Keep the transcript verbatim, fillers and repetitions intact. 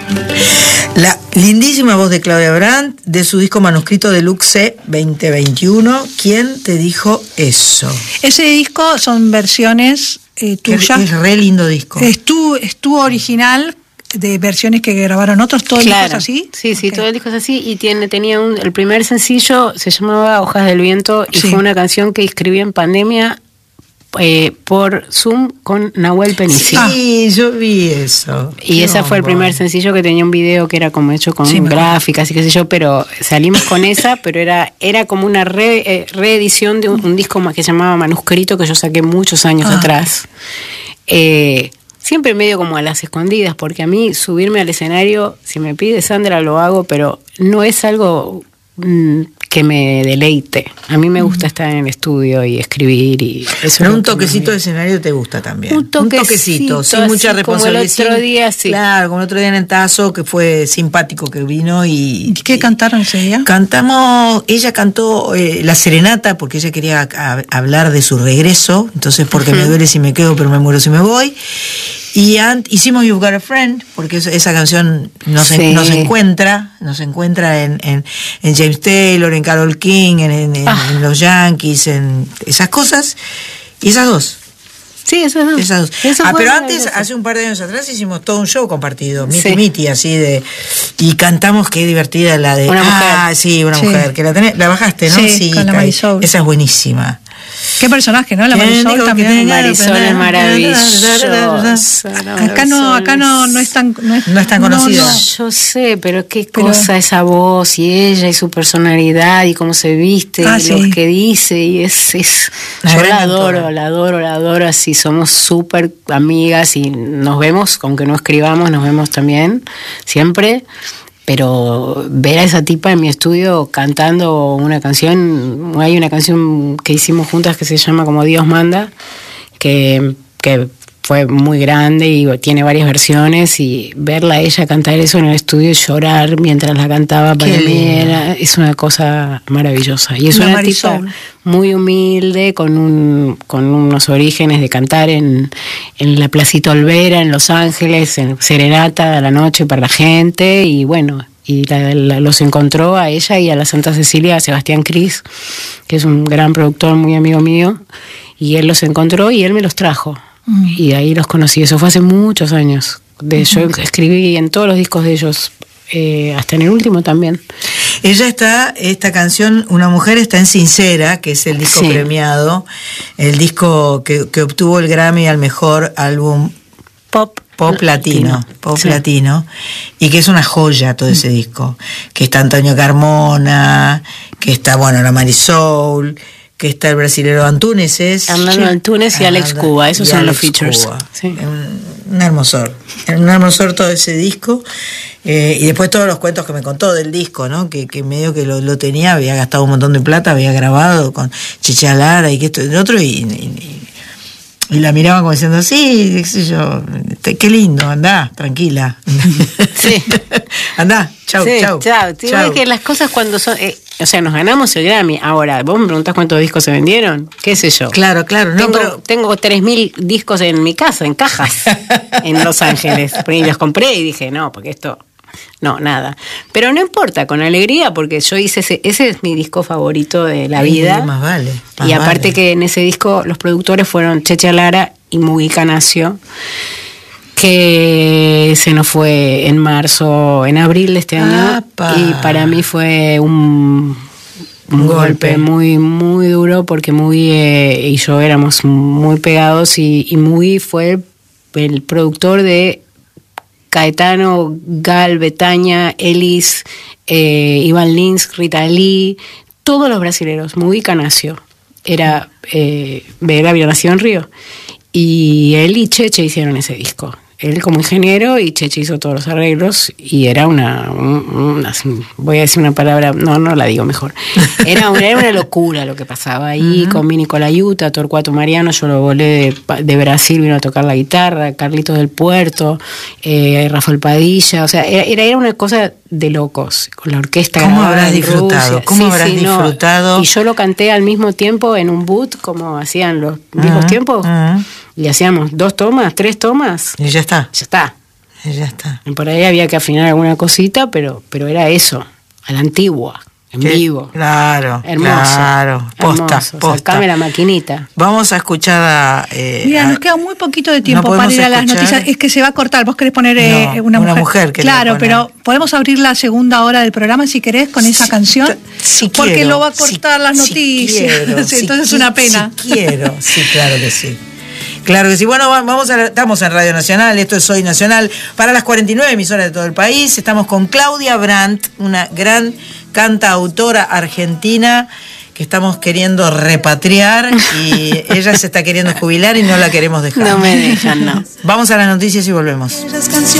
La lindísima voz de Claudia Brandt, de su disco manuscrito Deluxe veinte veintiuno. ¿Quién te dijo eso? Ese disco son versiones eh, tuyas. Es, es re lindo disco. Es tu, es tu original de versiones que grabaron otros, todo claro. el disco es así. Sí, sí, okay. todo el disco es así y tiene, tenía un, el primer sencillo se llamaba Hojas del Viento y sí. fue una canción que escribí en pandemia eh, por Zoom con Nahuel Penici. Sí, yo vi eso. Y Qué ese fue el bomba. primer sencillo que tenía un video que era como hecho con Sí, gráficas y qué sé yo, pero salimos con esa, pero era era como una re, eh, reedición de un, un disco que se llamaba Manuscrito que yo saqué muchos años ah. atrás. Eh, siempre medio como a las escondidas, porque a mí subirme al escenario, si me pide Sandra lo hago, pero no es algo mm, que me deleite. A mí me gusta estar en el estudio y escribir y eso. Pero un toquecito de escenario te gusta también. Un toquecito, un toquecito sin así mucha responsabilidad. Como el otro día, sí. Claro, como el otro día en el Tazo, que fue simpático que vino y... ¿Y qué cantaron ese día? Cantamos, ella cantó eh, La Serenata porque ella quería a, hablar de su regreso, entonces porque uh-huh. me duele si me quedo, pero me muero si me voy. Y ant, hicimos You've Got a Friend, porque esa canción nos, sí. en, nos encuentra, nos encuentra en, en, en James Taylor, en Carole King, en, en, ah. en los Yankees, en esas cosas, y esas dos. Sí, esas dos. Esas dos. Eso ah, pero antes, hace un par de años atrás, hicimos todo un show compartido, miti sí. miti, así de, y cantamos, qué divertida la de... Una mujer. Ah, sí, una sí. mujer, que la tenés, la bajaste, ¿no? Sí, sí con la Marisol. Esa es buenísima. Qué personaje, ¿no? La Marisol también. Marisol es maravillosa. Acá no, acá no, no es tan, no es, no es tan conocida. No, no. Yo sé, pero qué pero, cosa esa voz y ella y su personalidad y cómo se viste ah, y sí. lo que dice y es, es la yo la adoro, toda. la adoro, la adoro así. Somos súper amigas y nos vemos, aunque no escribamos, nos vemos también siempre. Pero ver a esa tipa en mi estudio cantando una canción, hay una canción que hicimos juntas que se llama Como Dios Manda, que, que fue muy grande y tiene varias versiones, y verla a ella cantar eso en el estudio y llorar mientras la cantaba para mí era, es una cosa maravillosa. Y es una, una tipa muy humilde, con un con unos orígenes de cantar en, en la Placita Olvera, en Los Ángeles, en serenata a la noche para la gente, y bueno, y la, la, los encontró a ella y a la Santa Cecilia, a Sebastián Cris, que es un gran productor, muy amigo mío, y él los encontró y él me los trajo. Mm. Y ahí los conocí, eso fue hace muchos años. De, yo escribí en todos los discos de ellos, eh, hasta en el último también. Ella está, esta canción, Una Mujer está en Sincera, que es el disco sí. premiado, el disco que, que obtuvo el Grammy al mejor álbum pop pop latino, latino pop sí. latino, y que es una joya todo ese disco, que está Antonio Carmona, que está, bueno, la Marisol, que está el brasilero Antunes, es Arnaldo Antunes y Alex Cuba, esos son los features. Sí. Un, un hermosor, un hermosor todo ese disco, eh, y después todos los cuentos que me contó del disco, ¿no? Que, que medio que lo, lo tenía, había gastado un montón de plata, había grabado con Checha Lara y que esto y lo otro, y, y, y la miraba como diciendo, sí, qué sé yo, qué lindo, andá, tranquila. Sí. Andá, chau, sí, chau. Chau, Te chau. Que las cosas cuando son... Eh, o sea, nos ganamos el Grammy. Ahora, vos me preguntás cuántos discos se vendieron, qué sé yo. Claro, claro. No, tengo, pero... tengo tres mil discos en mi casa, en cajas, en Los Ángeles. Y los compré y dije, no, porque esto... No, nada. Pero no importa, con alegría, porque yo hice ese, ese es mi disco favorito de la Ay, vida. Más vale. Más y aparte vale. que en ese disco los productores fueron Checha Lara y Mugica Nacio, que se nos fue en marzo, en abril de este año. ¡Apa! Y para mí fue un, un golpe. golpe muy muy duro, porque Mugi eh, y yo éramos muy pegados, y, y Mugi fue el productor de Caetano, Gal, Betania, Elis, eh, Iván Lins, Rita Lee, todos los brasileros. Mugica Nacio era, eh, había nacido en Río, y él y Cheche hicieron ese disco. Él como ingeniero y Cheche hizo todos los arreglos, y era una, una voy a decir una palabra, no, no la digo mejor, era una, era una locura lo que pasaba ahí. Uh-huh. Con Vini Colaiuta, Torcuato Mariano, yo lo volé de, de Brasil, vino a tocar la guitarra, Carlitos del Puerto, eh, Rafael Padilla, o sea, era, era una cosa de locos, con la orquesta. ¿Cómo habrás disfrutado? Rusia. ¿Cómo sí, habrás sí, disfrutado? No. Y yo lo canté al mismo tiempo en un boot, como hacían los viejos uh-huh. tiempos, uh-huh. y hacíamos dos tomas, tres tomas. Y ya está. Ya está. Ya está. Y por ahí había que afinar alguna cosita, pero, pero era eso, a la antigua. En ¿Qué? Vivo. Claro, hermoso. Claro. Posta, hermoso. posta. Sacame la maquinita. Vamos a escuchar a... Eh, Mira, a, nos queda muy poquito de tiempo no para ir a escuchar. las noticias. Es que se va a cortar. Vos querés poner eh, no, una, una mujer. mujer claro, poner. Pero podemos abrir la segunda hora del programa si querés con esa si, canción. Si porque quiero, lo va a cortar si, las noticias. Si quiero, sí, entonces si, es una pena. Si quiero, sí, claro que sí. Claro que sí. Bueno, vamos a, estamos en Radio Nacional, esto es Soy Nacional, para las cuarenta y nueve emisoras de todo el país. Estamos con Claudia Brandt, una gran cantautora argentina que estamos queriendo repatriar y ella se está queriendo jubilar y no la queremos dejar. No me dejan, no. Vamos a las noticias y volvemos.